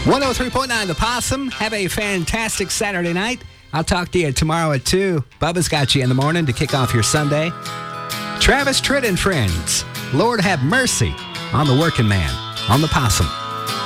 103.9 The Possum. Have a fantastic Saturday night. I'll talk to you tomorrow at 2. Bubba's got you in the morning to kick off your Sunday. Travis Tritt and friends. Lord have mercy on the working man on The Possum.